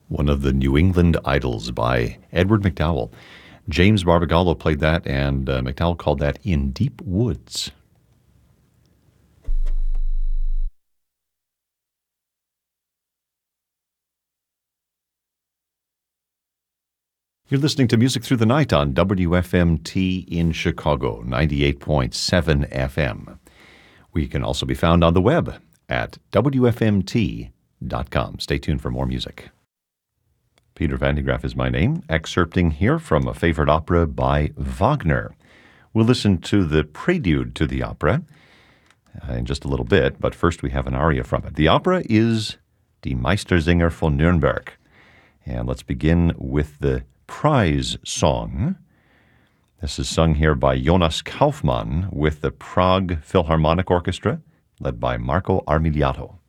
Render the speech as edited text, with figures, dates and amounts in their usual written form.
one of the New England Idols by Edward McDowell. James Barbagallo played that, and McDowell called that In Deep Woods. You're listening to Music Through the Night on WFMT in Chicago, 98.7 FM. We can also be found on the web at WFMT.com. Stay tuned for more music. Peter Van de Graaff is my name, excerpting here from a favorite opera by Wagner. We'll listen to the prelude to the opera in just a little bit, but first we have an aria from it. The opera is Die Meistersinger von Nürnberg. And let's begin with the prize song. This is sung here by Jonas Kaufmann with the Prague Philharmonic Orchestra, led by Marco Armigliato.